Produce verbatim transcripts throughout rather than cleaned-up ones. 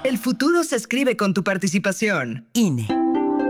El futuro se escribe con tu participación. I N E.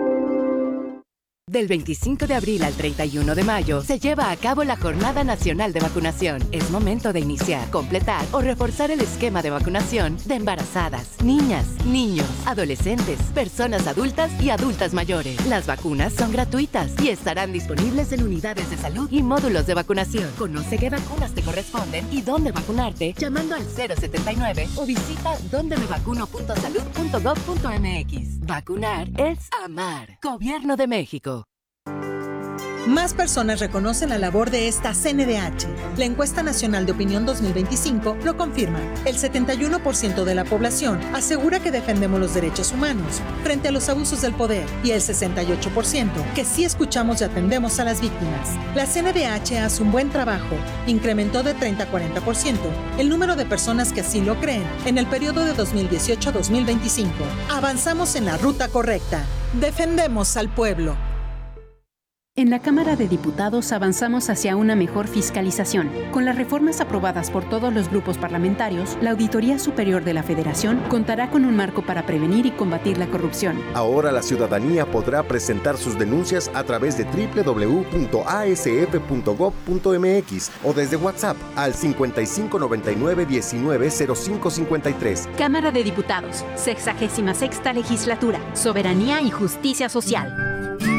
Del veinticinco de abril al treinta y uno de mayo se lleva a cabo la Jornada Nacional de Vacunación. Es momento de iniciar, completar o reforzar el esquema de vacunación de embarazadas, niñas, niños, adolescentes, personas adultas y adultas mayores. Las vacunas son gratuitas y estarán disponibles en unidades de salud y módulos de vacunación. Conoce qué vacunas te corresponden y dónde vacunarte llamando al cero setenta y nueve o visita donde me vacuno punto salud punto gov punto m x. Vacunar es amar. Gobierno de México. Más personas reconocen la labor de esta C N D H. La encuesta nacional de opinión dos mil veinticinco lo confirma. El setenta y uno por ciento de la población asegura que defendemos los derechos humanos frente a los abusos del poder y el sesenta y ocho por ciento que sí escuchamos y atendemos a las víctimas. La C N D H hace un buen trabajo. Incrementó de treinta a cuarenta por ciento el número de personas que así lo creen en el periodo de dos mil dieciocho a dos mil veinticinco. Avanzamos en la ruta correcta. Defendemos al pueblo. En la Cámara de Diputados avanzamos hacia una mejor fiscalización. Con las reformas aprobadas por todos los grupos parlamentarios, la Auditoría Superior de la Federación contará con un marco para prevenir y combatir la corrupción. Ahora la ciudadanía podrá presentar sus denuncias a través de doble u doble u doble u punto a s f punto gov punto m x o desde WhatsApp al cincuenta y cinco noventa y nueve diecinueve cero cinco cincuenta y tres. Cámara de Diputados, sexagésima sexta Legislatura, Soberanía y Justicia Social.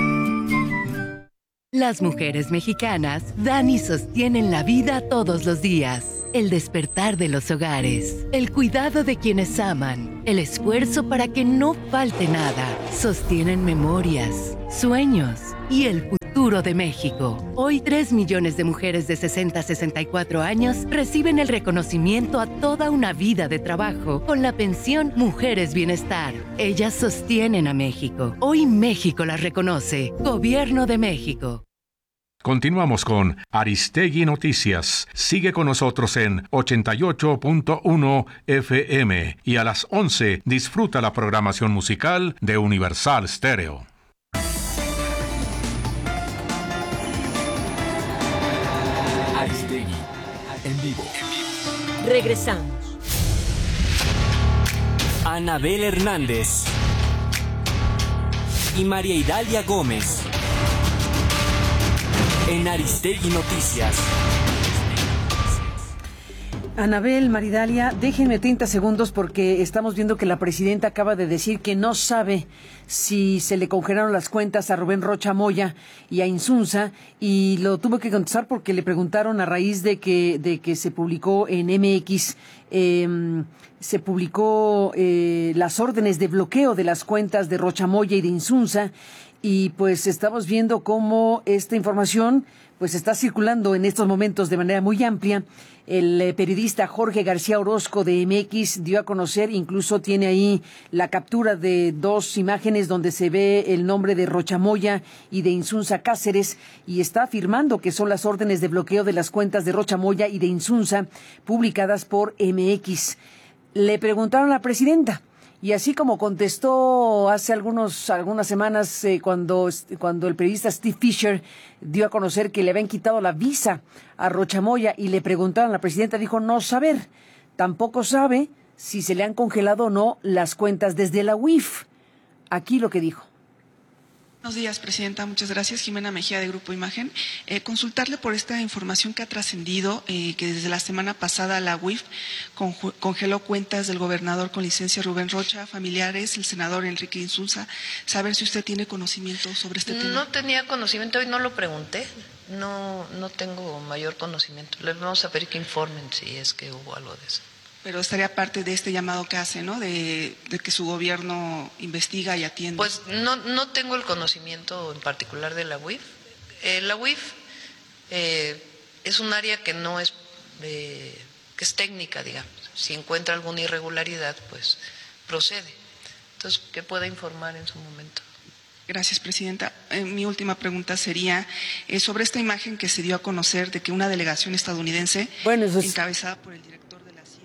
Las mujeres mexicanas dan y sostienen la vida todos los días. El despertar de los hogares, el cuidado de quienes aman, el esfuerzo para que no falte nada. Sostienen memorias, sueños y el futuro de México. Hoy tres millones de mujeres de sesenta a sesenta y cuatro años reciben el reconocimiento a toda una vida de trabajo con la pensión Mujeres Bienestar. Ellas sostienen a México. Hoy México las reconoce. Gobierno de México. Continuamos con Aristegui Noticias. Sigue con nosotros en ochenta y ocho punto uno F M y a las once disfruta la programación musical de Universal Stereo. Aristegui, en vivo. Regresamos. Anabel Hernández y María Idalia Gómez en Aristegui Noticias. Anabel, Maridalia, déjenme treinta segundos porque estamos viendo que la presidenta acaba de decir que no sabe si se le congelaron las cuentas a Rubén Rocha Moya y a Insunza, y lo tuvo que contestar porque le preguntaron a raíz de que de que se publicó en M X, eh, se publicó eh, las órdenes de bloqueo de las cuentas de Rocha Moya y de Insunza, y pues estamos viendo cómo esta información pues está circulando en estos momentos de manera muy amplia. El eh, periodista Jorge García Orozco de M X dio a conocer, incluso tiene ahí la captura de dos imágenes donde se ve el nombre de Rocha Moya y de Insunza Cáceres, y está afirmando que son las órdenes de bloqueo de las cuentas de Rocha Moya y de Insunza publicadas por M X. Le preguntaron a la presidenta, y así como contestó hace algunos algunas semanas eh, cuando, cuando el periodista Steve Fisher dio a conocer que le habían quitado la visa a Rocha Moya y le preguntaron, la presidenta dijo no saber, tampoco sabe si se le han congelado o no las cuentas desde la U I F. Aquí lo que dijo. Buenos días, presidenta. Muchas gracias. Jimena Mejía, de Grupo Imagen. Eh, consultarle por esta información que ha trascendido, eh, que desde la semana pasada la U I F congeló cuentas del gobernador con licencia Rubén Rocha, familiares, el senador Enrique Insunza. Saber si usted tiene conocimiento sobre este tema. No tenía conocimiento, hoy no lo pregunté. No, no tengo mayor conocimiento. Les vamos a pedir que informen si es que hubo algo de eso. Pero estaría parte de este llamado que hace, ¿no? De, de que su gobierno investiga y atiende. Pues no, no tengo el conocimiento en particular de la U I F. Eh, la U I F eh, es un área que no es, eh, que es técnica, digamos. Si encuentra alguna irregularidad, pues procede. Entonces, que pueda informar en su momento. Gracias, presidenta. Eh, mi última pregunta sería eh, sobre esta imagen que se dio a conocer de que una delegación estadounidense, bueno, eso es... encabezada por el director de la C I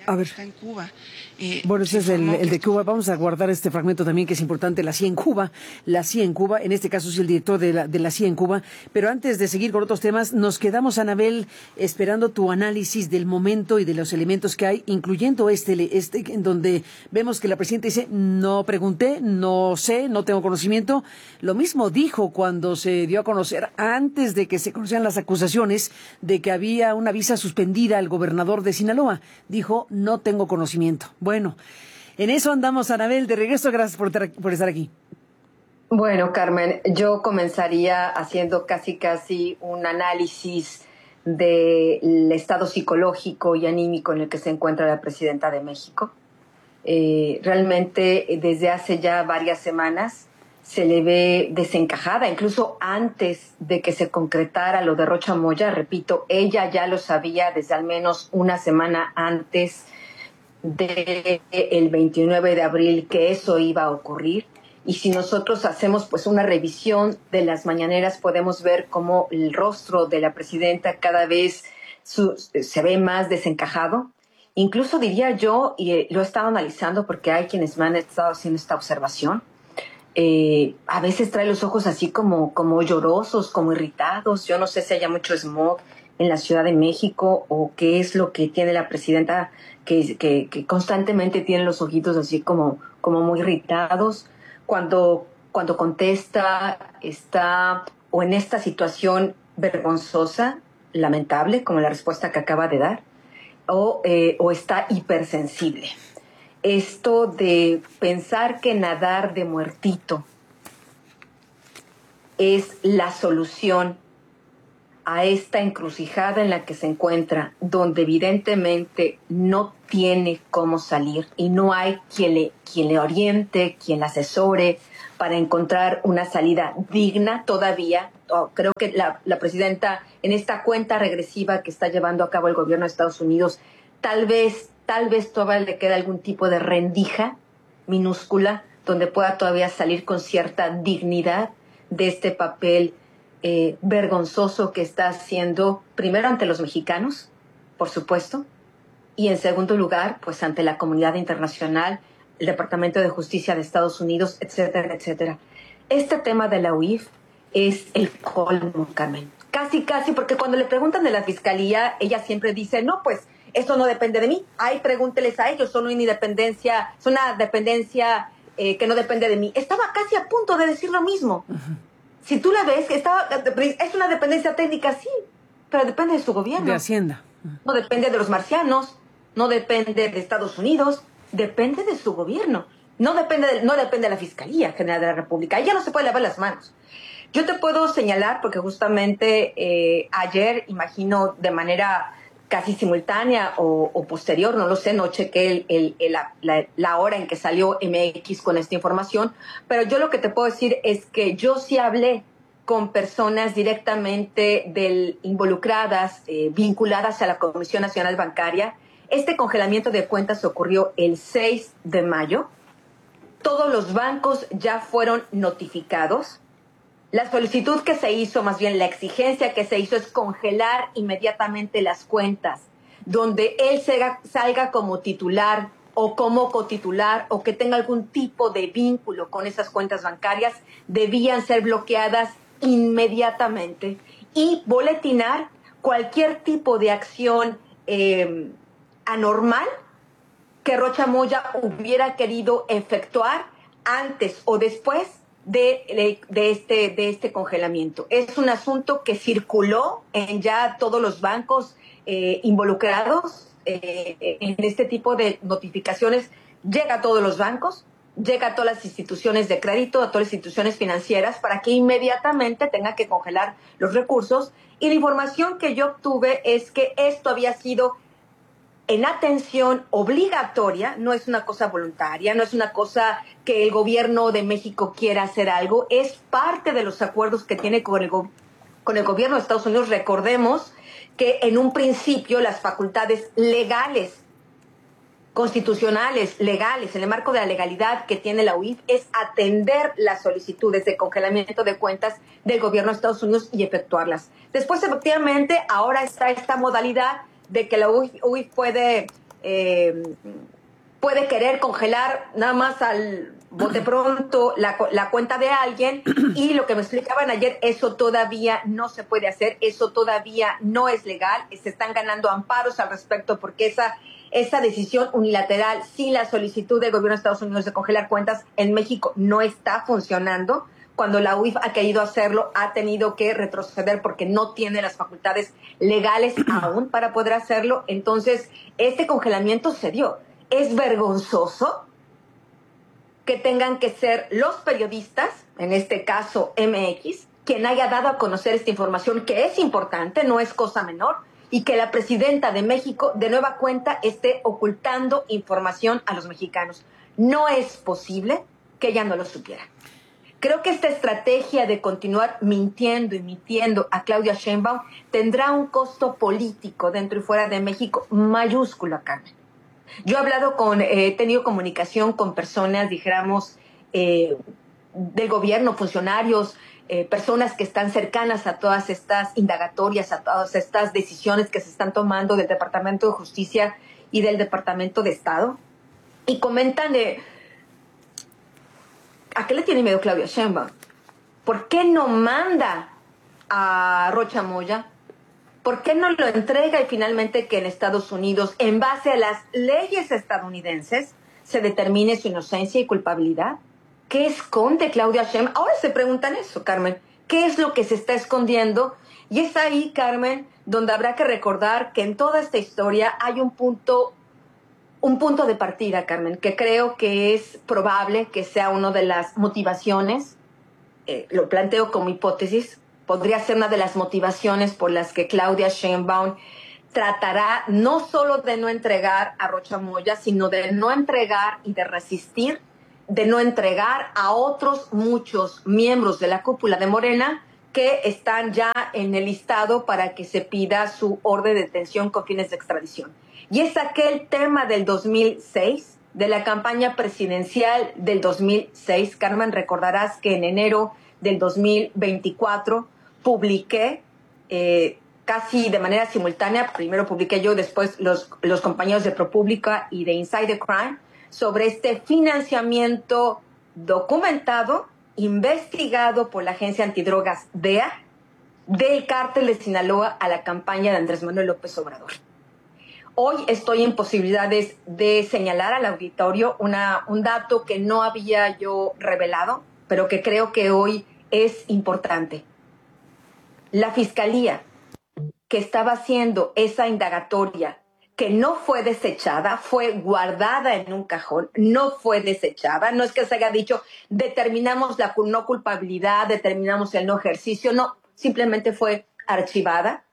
A ver. Está en Cuba. Eh, bueno, ese es el, el de Cuba. Vamos a guardar este fragmento también, que es importante. La C I A en Cuba. La C I A en Cuba. En este caso es el director de la, de la C I A en Cuba. Pero antes de seguir con otros temas, nos quedamos, Anabel, esperando tu análisis del momento y de los elementos que hay, incluyendo este, este en donde vemos que la presidenta dice, no pregunté, no sé, no tengo conocimiento. Lo mismo dijo cuando se dio a conocer, antes de que se conocieran las acusaciones de que había una visa suspendida al gobernador de Sinaloa. Dijo, no tengo conocimiento. Bueno, en eso andamos, Anabel. De regreso, gracias por, por estar aquí. Bueno, Carmen, yo comenzaría haciendo casi casi un análisis del estado psicológico y anímico en el que se encuentra la presidenta de México. Eh, realmente, desde hace ya varias semanas se le ve desencajada, incluso antes de que se concretara lo de Rocha Moya. Repito, ella ya lo sabía desde al menos una semana antes del veintinueve de abril que eso iba a ocurrir. Y si nosotros hacemos pues una revisión de las mañaneras, podemos ver cómo el rostro de la presidenta cada vez su, se ve más desencajado. Incluso diría yo, y lo he estado analizando porque hay quienes me han estado haciendo esta observación, Eh, a veces trae los ojos así como, como llorosos, como irritados. Yo no sé si haya mucho smog en la Ciudad de México o qué es lo que tiene la presidenta, que, que, que constantemente tiene los ojitos así como, como muy irritados. Cuando, cuando contesta, está o en esta situación vergonzosa, lamentable, como la respuesta que acaba de dar, o, eh, o está hipersensible. Esto de pensar que nadar de muertito es la solución a esta encrucijada en la que se encuentra, donde evidentemente no tiene cómo salir y no hay quien le, quien le oriente, quien le asesore para encontrar una salida digna todavía. Oh, creo que la, la presidenta, en esta cuenta regresiva que está llevando a cabo el gobierno de Estados Unidos, tal vez Tal vez todavía le queda algún tipo de rendija minúscula donde pueda todavía salir con cierta dignidad de este papel eh, vergonzoso que está haciendo, primero ante los mexicanos, por supuesto, y en segundo lugar, pues ante la comunidad internacional, el Departamento de Justicia de Estados Unidos, etcétera, etcétera. Este tema de la U I F es el colmo, Carmen. Casi, casi, porque cuando le preguntan de la Fiscalía, ella siempre dice, no, pues, esto no depende de mí. Ay, pregúnteles a ellos, son una independencia, es una dependencia eh, que no depende de mí. Estaba casi a punto de decir lo mismo. Uh-huh. Si tú la ves, estaba, es una dependencia técnica, sí, pero depende de su gobierno. De Hacienda. Uh-huh. No depende de los marcianos, no depende de Estados Unidos, depende de su gobierno. No depende de, no depende de la Fiscalía General de la República. Ella no se puede lavar las manos. Yo te puedo señalar, porque justamente eh, ayer, imagino de manera casi simultánea o, o posterior, no lo sé, no chequé el, el, el, la, la, la hora en que salió M X con esta información, pero yo lo que te puedo decir es que yo sí hablé con personas directamente del, involucradas, eh, vinculadas a la Comisión Nacional Bancaria. Este congelamiento de cuentas ocurrió el seis de mayo. Todos los bancos ya fueron notificados. La solicitud que se hizo, más bien la exigencia que se hizo, es congelar inmediatamente las cuentas, donde él salga, salga como titular o como cotitular o que tenga algún tipo de vínculo con esas cuentas bancarias, debían ser bloqueadas inmediatamente y boletinar cualquier tipo de acción eh, anormal que Rocha Moya hubiera querido efectuar antes o después De, de, este, de este congelamiento. Es un asunto que circuló en ya todos los bancos eh, involucrados eh, en este tipo de notificaciones. Llega a todos los bancos, llega a todas las instituciones de crédito, a todas las instituciones financieras, para que inmediatamente tenga que congelar los recursos. Y la información que yo obtuve es que esto había sido en atención obligatoria, no es una cosa voluntaria, no es una cosa que el gobierno de México quiera hacer algo, es parte de los acuerdos que tiene con el, go- con el gobierno de Estados Unidos. Recordemos que en un principio las facultades legales, constitucionales, legales, en el marco de la legalidad que tiene la U I F, es atender las solicitudes de congelamiento de cuentas del gobierno de Estados Unidos y efectuarlas. Después, efectivamente, ahora está esta modalidad de que la U I F puede eh, puede querer congelar nada más al bote pronto la, la cuenta de alguien, y lo que me explicaban ayer, eso todavía no se puede hacer, eso todavía no es legal, se están ganando amparos al respecto porque esa, esa decisión unilateral sin la solicitud del gobierno de Estados Unidos de congelar cuentas en México no está funcionando. Cuando la U I F ha querido hacerlo, ha tenido que retroceder porque no tiene las facultades legales aún para poder hacerlo. Entonces, este congelamiento se dio. Es vergonzoso que tengan que ser los periodistas, en este caso M X, quien haya dado a conocer esta información, que es importante, no es cosa menor, y que la presidenta de México, de nueva cuenta, esté ocultando información a los mexicanos. No es posible que ella no lo supiera. Creo que esta estrategia de continuar mintiendo y mintiendo a Claudia Sheinbaum tendrá un costo político dentro y fuera de México mayúsculo, Carmen. Yo he hablado con, eh, he tenido comunicación con personas, dijéramos, eh, del gobierno, funcionarios, eh, personas que están cercanas a todas estas indagatorias, a todas estas decisiones que se están tomando del Departamento de Justicia y del Departamento de Estado, y comentan de, ¿a qué le tiene miedo Claudia Sheinbaum? ¿Por qué no manda a Rocha Moya? ¿Por qué no lo entrega y finalmente que en Estados Unidos, en base a las leyes estadounidenses, se determine su inocencia y culpabilidad? ¿Qué esconde Claudia Sheinbaum? Ahora se preguntan eso, Carmen. ¿Qué es lo que se está escondiendo? Y es ahí, Carmen, donde habrá que recordar que en toda esta historia hay un punto, un punto de partida, Carmen, que creo que es probable que sea una de las motivaciones, eh, lo planteo como hipótesis, podría ser una de las motivaciones por las que Claudia Sheinbaum tratará no solo de no entregar a Rocha Moya, sino de no entregar y de resistir, de no entregar a otros muchos miembros de la cúpula de Morena que están ya en el listado para que se pida su orden de detención con fines de extradición. Y es aquel tema del dos mil seis, de la campaña presidencial del dos mil seis. Carmen, recordarás que en enero del dos mil veinticuatro publiqué eh, casi de manera simultánea, primero publiqué yo, después los, los compañeros de ProPublica y de Insider Crime, sobre este financiamiento documentado, investigado por la agencia antidrogas D E A, del cártel de Sinaloa a la campaña de Andrés Manuel López Obrador. Hoy estoy en posibilidades de señalar al auditorio una, un dato que no había yo revelado, pero que creo que hoy es importante. La Fiscalía, que estaba haciendo esa indagatoria, que no fue desechada, fue guardada en un cajón, no fue desechada, no es que se haya dicho determinamos la no culpabilidad, determinamos el no ejercicio, no, simplemente fue archivada.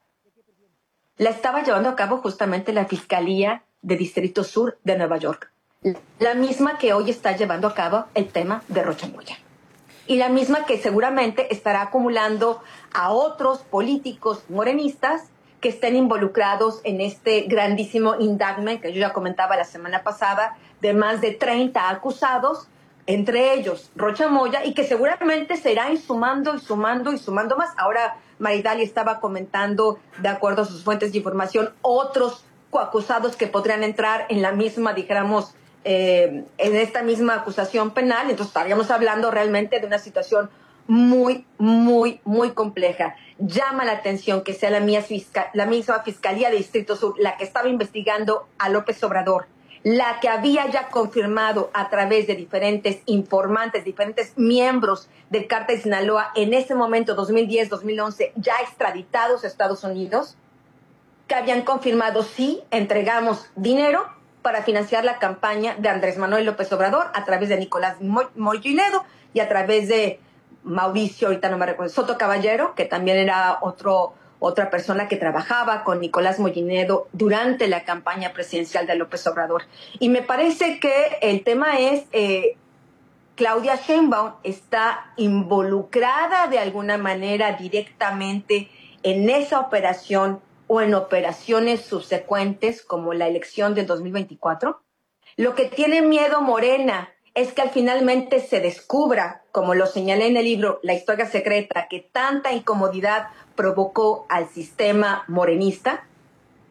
La estaba llevando a cabo justamente la Fiscalía de Distrito Sur de Nueva York, la misma que hoy está llevando a cabo el tema de Rocha Moya. Y la misma que seguramente estará acumulando a otros políticos morenistas que estén involucrados en este grandísimo indictment que yo ya comentaba la semana pasada, de más de treinta acusados, entre ellos Rocha Moya, y que seguramente se irán sumando y sumando y sumando más. Ahora Maridalia estaba comentando, de acuerdo a sus fuentes de información, otros coacusados que podrían entrar en la misma, dijéramos, Eh, en esta misma acusación penal. Entonces estaríamos hablando realmente de una situación muy, muy, muy compleja. Llama la atención que sea la, mía fiscal, la misma Fiscalía de Distrito Sur la que estaba investigando a López Obrador, la que había ya confirmado a través de diferentes informantes, diferentes miembros del cártel de Sinaloa, en ese momento, dos mil diez, dos mil once, ya extraditados a Estados Unidos, que habían confirmado, sí, entregamos dinero para financiar la campaña de Andrés Manuel López Obrador a través de Nicolás Mollinedo y a través de Mauricio, ahorita no me recuerdo, Soto Caballero, que también era otro, otra persona que trabajaba con Nicolás Mollinedo durante la campaña presidencial de López Obrador. Y me parece que el tema es, eh, Claudia Sheinbaum está involucrada de alguna manera directamente en esa operación o en operaciones subsecuentes como la elección del dos mil veinticuatro. Lo que tiene miedo Morena es que al finalmente se descubra, como lo señalé en el libro La historia secreta, que tanta incomodidad provocó al sistema morenista,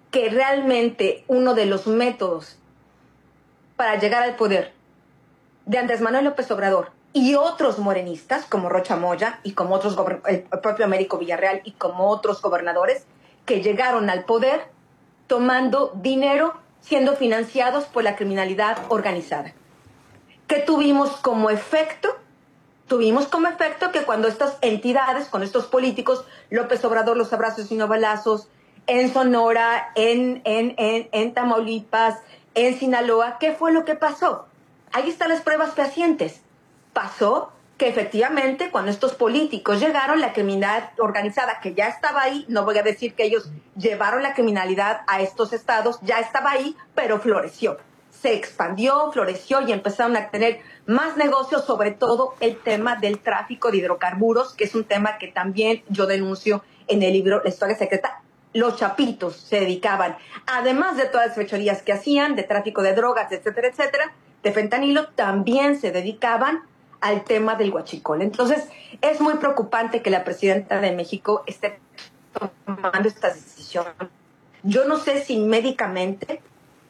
que realmente uno de los métodos para llegar al poder de Andrés Manuel López Obrador y otros morenistas, como Rocha Moya y como otros, el propio Américo Villarreal y como otros gobernadores, que llegaron al poder tomando dinero siendo financiados por la criminalidad organizada. ¿Qué tuvimos como efecto? Tuvimos como efecto que cuando estas entidades, con estos políticos, López Obrador, los abrazos y no balazos, en Sonora, en, en, en, en Tamaulipas, en Sinaloa, ¿qué fue lo que pasó? Ahí están las pruebas fehacientes. Pasó que efectivamente cuando estos políticos llegaron, la criminalidad organizada que ya estaba ahí, no voy a decir que ellos llevaron la criminalidad a estos estados, ya estaba ahí, pero floreció. Se expandió, floreció y empezaron a tener más negocios, sobre todo el tema del tráfico de hidrocarburos, que es un tema que también yo denuncio en el libro La Historia Secreta. Los chapitos se dedicaban, además de todas las fechorías que hacían, de tráfico de drogas, etcétera, etcétera, de fentanilo, también se dedicaban al tema del huachicol. Entonces, es muy preocupante que la presidenta de México esté tomando esta decisión. Yo no sé si médicamente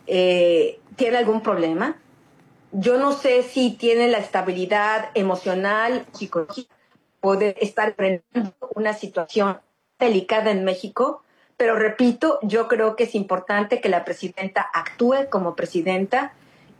eh, tiene algún problema. Yo no sé si tiene la estabilidad emocional, psicológica, poder estar enfrentando una situación delicada en México. Pero repito, yo creo que es importante que la presidenta actúe como presidenta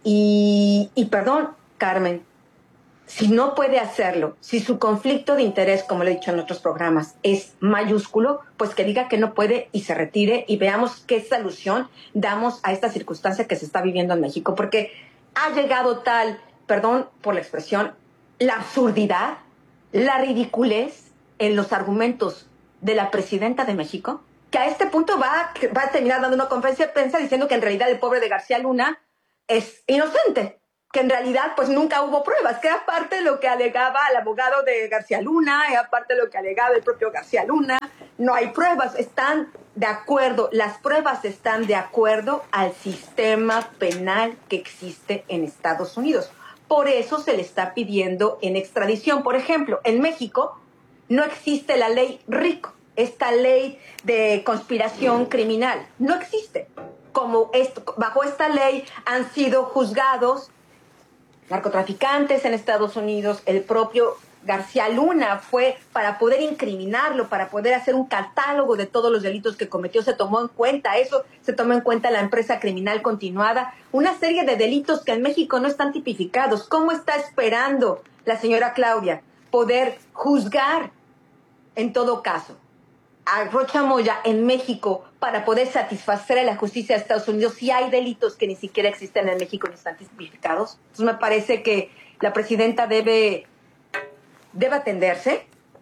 y, y perdón, Carmen, si no puede hacerlo, si su conflicto de interés, como le he dicho en otros programas, es mayúsculo, pues que diga que no puede y se retire y veamos qué solución damos a esta circunstancia que se está viviendo en México. Porque ha llegado tal, perdón por la expresión, la absurdidad, la ridiculez en los argumentos de la presidenta de México, que a este punto va, va a terminar dando una conferencia de prensa diciendo que en realidad el pobre de García Luna es inocente, que en realidad pues nunca hubo pruebas, que era parte de lo que alegaba el abogado de García Luna, era parte de lo que alegaba el propio García Luna. No hay pruebas, están de acuerdo, las pruebas están de acuerdo al sistema penal que existe en Estados Unidos. Por eso se le está pidiendo en extradición. Por ejemplo, en México no existe la ley RICO, esta ley de conspiración criminal, no existe. Como esto, bajo esta ley han sido juzgados narcotraficantes en Estados Unidos, el propio García Luna fue para poder incriminarlo, para poder hacer un catálogo de todos los delitos que cometió, se tomó en cuenta eso, se tomó en cuenta la empresa criminal continuada, una serie de delitos que en México no están tipificados. ¿Cómo está esperando la señora Claudia poder juzgar en todo caso a Rocha Moya en México para poder satisfacer a la justicia de Estados Unidos si hay delitos que ni siquiera existen en México ni están tipificados? Entonces me parece que la presidenta debe, debe atenderse.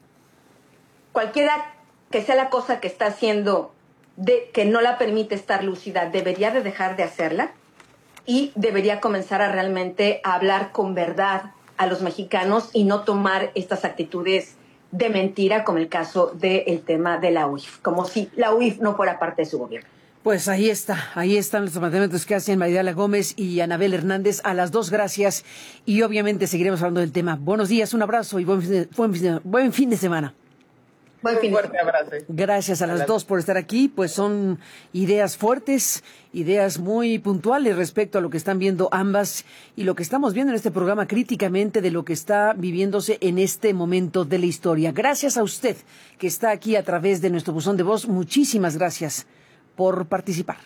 Cualquiera que sea la cosa que está haciendo de, que no la permite estar lúcida, debería de dejar de hacerla y debería comenzar a realmente a hablar con verdad a los mexicanos y no tomar estas actitudes de mentira, como el caso del tema de la U I F, como si la U I F no fuera parte de su gobierno. Pues ahí está, ahí están los planteamientos que hacen Maridalia Gómez y Anabel Hernández. A las dos, gracias. Y obviamente seguiremos hablando del tema. Buenos días, un abrazo y buen fin de, buen fin de, buen fin de semana. Buen fin de fuerte abrazo. Gracias a las dos por estar aquí. Pues son ideas fuertes, ideas muy puntuales respecto a lo que están viendo ambas y lo que estamos viendo en este programa críticamente de lo que está viviéndose en este momento de la historia. Gracias a usted que está aquí a través de nuestro buzón de voz. Muchísimas gracias por participar.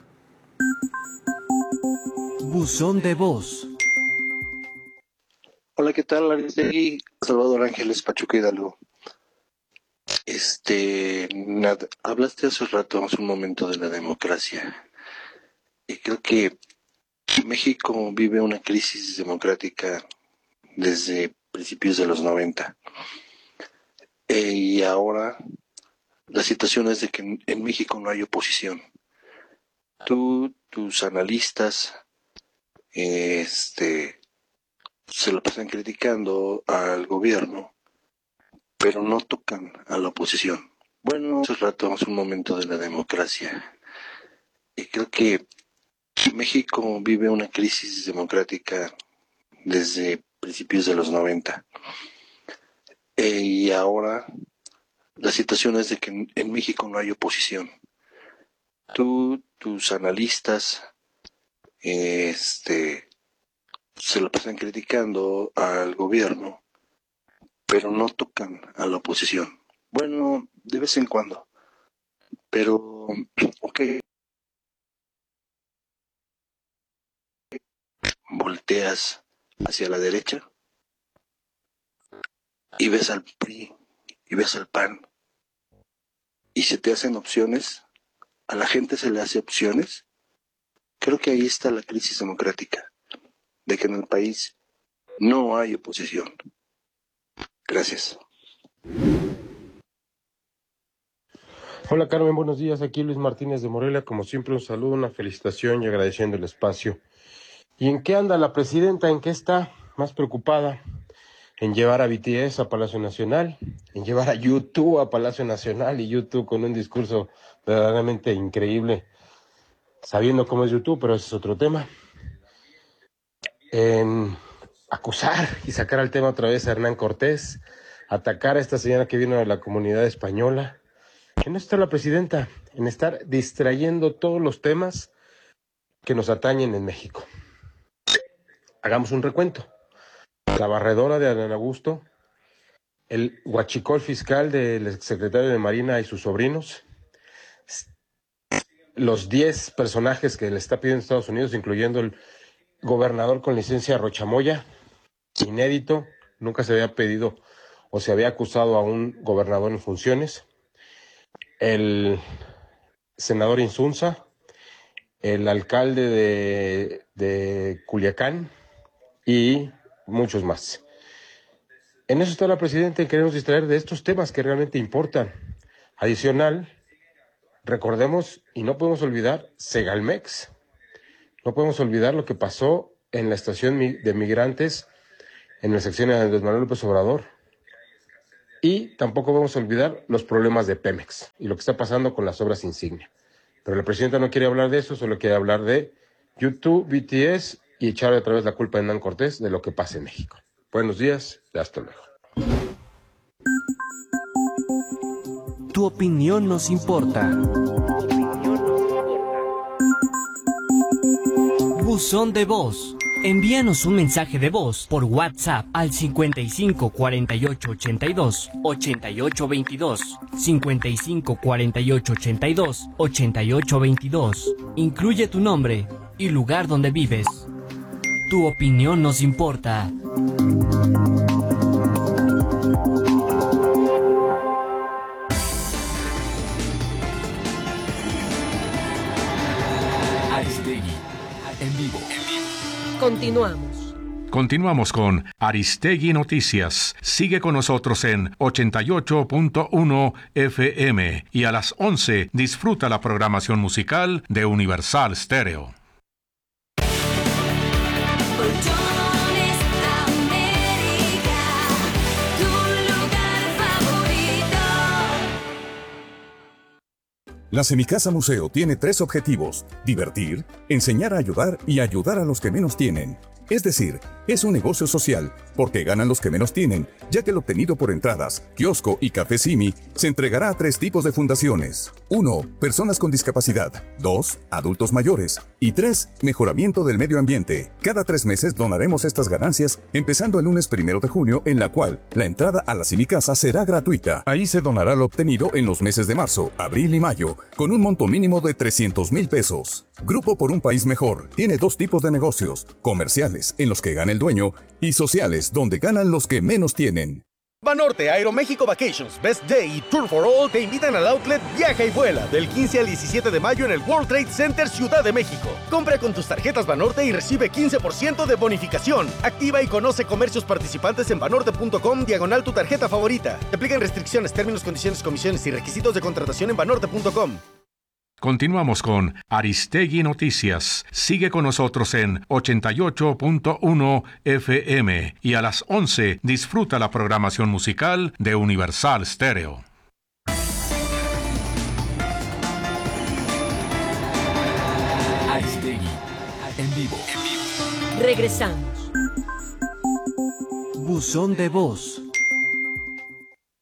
Buzón de voz. Hola, ¿qué tal? Aristegui, Salvador Ángeles, Pachuca Hidalgo. Este, nada, hablaste hace rato, hace un momento de la democracia. Y creo que México vive una crisis democrática desde principios de los noventa. Eh, y ahora la situación es de que en, en México no hay oposición. Tú, tus analistas, eh, este, se lo pasan criticando al gobierno, pero no tocan a la oposición. Bueno, hace rato, hace un momento de la democracia. Y creo que México vive una crisis democrática desde principios de los noventa. Eh, y ahora la situación es de que en, en México no hay oposición. Tú, tus analistas este, se lo pasan criticando al gobierno, pero no tocan a la oposición. Bueno, de vez en cuando. Pero, ok. Volteas hacia la derecha y ves al P R I y ves al P A N y se te hacen opciones, a la gente se le hace opciones. Creo que ahí está la crisis democrática, de que en el país no hay oposición. Gracias. Hola Carmen, buenos días. Aquí Luis Martínez de Morelia. Como siempre, un saludo, una felicitación y agradeciendo el espacio. ¿Y en qué anda la presidenta? ¿En qué está? Más preocupada en llevar a B T S a Palacio Nacional, en llevar a U dos a Palacio Nacional, y U dos con un discurso verdaderamente increíble, sabiendo cómo es U dos, pero ese es otro tema. En acusar y sacar al tema otra vez a Hernán Cortés, atacar a esta señora que vino de la comunidad española. ¿En esto está la presidenta? En estar distrayendo todos los temas que nos atañen en México. Hagamos un recuento. La barredora de Adán Augusto, el huachicol fiscal del exsecretario de Marina y sus sobrinos, los diez personajes que le está pidiendo Estados Unidos, incluyendo el gobernador con licencia Rocha Moya, inédito, nunca se había pedido o se había acusado a un gobernador en funciones, el senador Insunza, el alcalde de, de Culiacán y muchos más. En eso está la presidenta, en querernos distraer de estos temas que realmente importan. Adicional, recordemos y no podemos olvidar Segalmex. No podemos olvidar lo que pasó en la estación de migrantes en el sexenio de Andrés Manuel López Obrador. Y tampoco vamos a olvidar los problemas de Pemex y lo que está pasando con las obras insignia. Pero la presidenta no quiere hablar de eso, solo quiere hablar de U dos, B T S y echarle otra vez la culpa a Hernán Cortés de lo que pasa en México. Buenos días y hasta luego. Tu opinión nos importa. Buzón de voz. Envíanos un mensaje de voz por WhatsApp al cincuenta y cinco cuarenta y ocho ochenta y dos ochenta y ocho veintidós, cincuenta y cinco cuarenta y ocho ochenta y dos ochenta y ocho veintidós. Incluye tu nombre y lugar donde vives. Tu opinión nos importa. Aristegui, en vivo. Continuamos. Continuamos con Aristegui Noticias. Sigue con nosotros en ochenta y ocho punto uno F M y a las once disfruta la programación musical de Universal Stereo. La Semicasa Museo tiene tres objetivos: divertir, enseñar a ayudar y ayudar a los que menos tienen. Es decir, es un negocio social, porque ganan los que menos tienen, ya que el obtenido por entradas, kiosco y café Simi se entregará a tres tipos de fundaciones. uno. Personas con discapacidad. dos. Adultos mayores. Y tres. Mejoramiento del medio ambiente. Cada tres meses donaremos estas ganancias, empezando el lunes primero de junio, en la cual la entrada a la Semicasa será gratuita. Ahí se donará lo obtenido en los meses de marzo, abril y mayo, con un monto mínimo de trescientos mil pesos. Grupo por un País Mejor tiene dos tipos de negocios: comerciales, en los que gana el dueño, y sociales, donde ganan los que menos tienen. Banorte, Aeroméxico Vacations, Best Day y Tour for All te invitan al outlet Viaja y Vuela del quince al diecisiete de mayo en el World Trade Center Ciudad de México. Compra con tus tarjetas Banorte y recibe quince por ciento de bonificación. Activa y conoce comercios participantes en banorte punto com diagonal tu tarjeta favorita. Te aplican restricciones, términos, condiciones, comisiones y requisitos de contratación en banorte punto com. Continuamos con Aristegui Noticias. Sigue con nosotros en ochenta y ocho punto uno F M y a las once disfruta la programación musical de Universal Stereo. Aristegui, en vivo. Regresamos. Buzón de voz.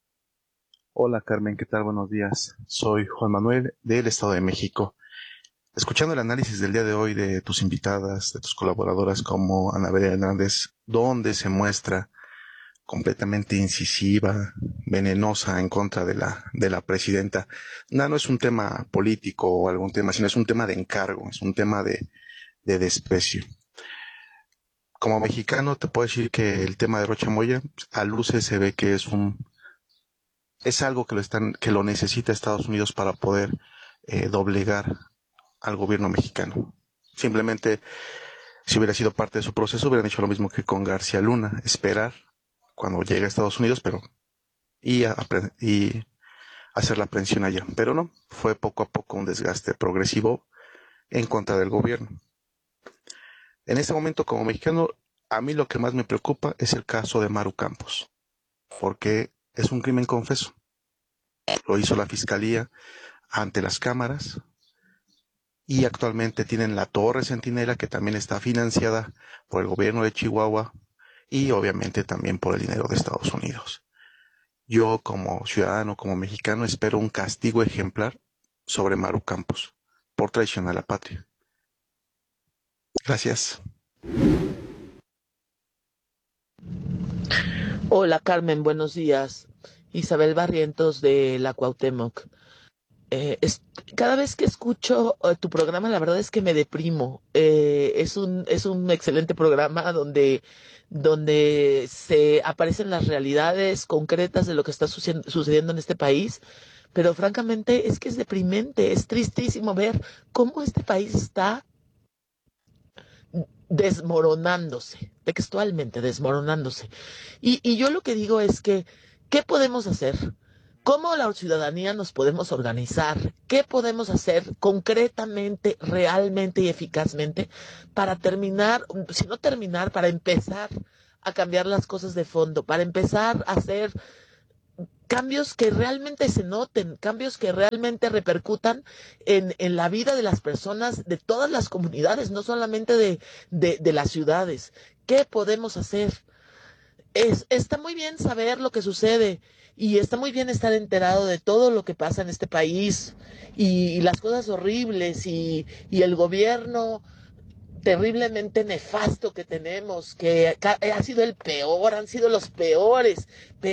Hola Carmen, ¿qué tal? Buenos días. Soy Juan Manuel del Estado de México. escuchando el análisis del día de hoy de tus invitadas, de tus colaboradoras como Ana María Hernández, donde se muestra completamente incisiva, venenosa en contra de la, de la presidenta. No, no es un tema político o algún tema, sino es un tema de encargo, es un tema de, de desprecio. Como mexicano te puedo decir que el tema de Rocha Moya, a luces se ve que es un, es algo que lo están, que lo necesita Estados Unidos para poder eh, doblegar al gobierno mexicano. Simplemente, si hubiera sido parte de su proceso, hubieran hecho lo mismo que con García Luna, esperar cuando llegue a Estados Unidos, pero y, a, y hacer la aprehensión allá. Pero no, fue poco a poco un desgaste progresivo en contra del gobierno. En este momento, como mexicano, a mí lo que más me preocupa es el caso de Maru Campos, porque es un crimen confeso. Lo hizo la Fiscalía ante las cámaras y actualmente tienen la Torre Centinela, que también está financiada por el gobierno de Chihuahua y obviamente también por el dinero de Estados Unidos. Yo como ciudadano, como mexicano, espero un castigo ejemplar sobre Maru Campos por traición a la patria. Gracias. Hola Carmen, buenos días. Isabel Barrientos de la Cuauhtémoc. Eh, es, cada vez que escucho uh, tu programa, la verdad es que me deprimo. Eh, es un es un excelente programa donde donde se aparecen las realidades concretas de lo que está suce- sucediendo en este país. Pero francamente es que es deprimente, es tristísimo ver cómo este país está desmoronándose, textualmente desmoronándose. Y, y yo lo que digo es que, ¿qué podemos hacer? ¿Cómo la ciudadanía nos podemos organizar? ¿Qué podemos hacer concretamente, realmente y eficazmente para terminar, si no terminar, para empezar a cambiar las cosas de fondo, para empezar a hacer cambios que realmente se noten, cambios que realmente repercutan en, en la vida de las personas de todas las comunidades, no solamente de, de, de las ciudades? ¿Qué podemos hacer? Es, está muy bien saber lo que sucede y está muy bien estar enterado de todo lo que pasa en este país y, y las cosas horribles y, y el gobierno terriblemente nefasto que tenemos, que ha sido el peor, han sido los peores,